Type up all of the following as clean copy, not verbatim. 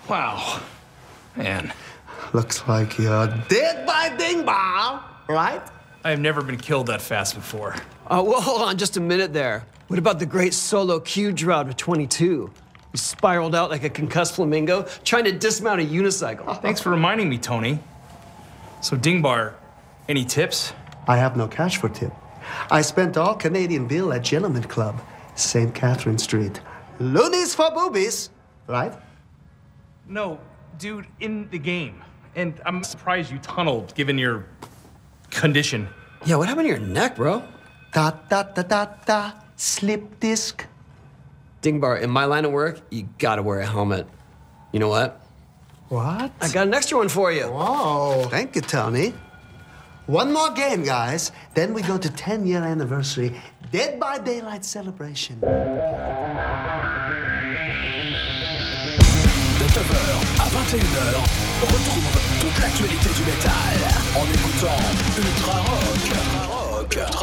Wow. Man. Looks like you're dead by Dingbar, right? I have never been killed that fast before. Well, hold on just a minute there. What about the great solo Q drought of 22? He spiraled out like a concussed flamingo, trying to dismount a unicycle. Thanks for reminding me, Tony. So, Dingbar, any tips? I have no cash for tip. I spent all Canadian bill at Gentleman Club, St. Catherine Street. Loonies for boobies, right? No, dude, in the game. And I'm surprised you tunneled, given your condition. Yeah, what happened to your neck, bro? Da, slip disc. Dingbar, in my line of work, you gotta wear a helmet. You know what? What? I got an extra one for you. Whoa. Thank you, Tony. One more game, guys. Then we go to 10-year anniversary Dead by Daylight celebration. De 9h à 21h, retrouve toute l'actualité du métal en écoutant Ultra Rock. Ultra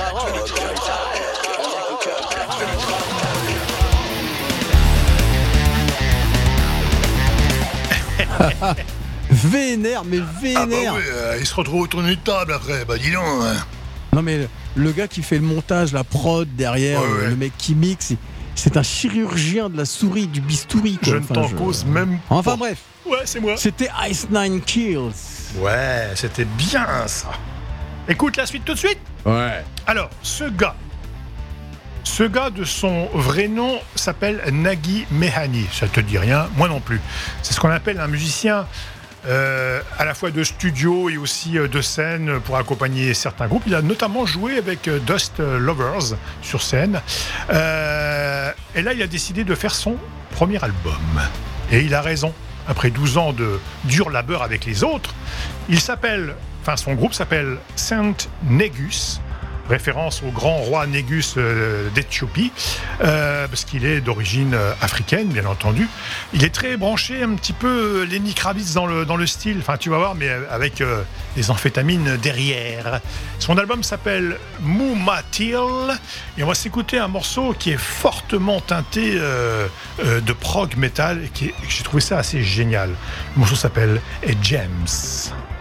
Rock. Vénère, mais vénère. Ah bah oui, il se retrouve autour d'une table après, bah dis donc. Hein. Non mais le gars qui fait le montage, la prod derrière, ouais. le mec qui mixe, c'est un chirurgien de la souris, du bistouri. Quoi. Je ne t'en cause même pas. Enfin bref. Ouais, c'est moi. C'était Ice Nine Kills. Ouais, c'était bien ça. Écoute la suite tout de suite. Ouais. Alors, ce gars de son vrai nom s'appelle Nagi Mehani. Ça te dit rien, moi non plus. C'est ce qu'on appelle un musicien à la fois de studio et aussi de scène pour accompagner certains groupes. Il a notamment joué avec Dust Lovers sur scène. Et là, il a décidé de faire son premier album. Et il a raison. Après 12 ans de dur labeur avec les autres, son groupe s'appelle Saint Negus, référence au grand roi Négus d'Éthiopie, parce qu'il est d'origine africaine, bien entendu. Il est très branché, un petit peu Lenny Kravitz dans le style, enfin tu vas voir, mais avec des amphétamines derrière. Son album s'appelle Mumatil, et on va s'écouter un morceau qui est fortement teinté de prog metal, et j'ai trouvé ça assez génial. Le morceau s'appelle Gems.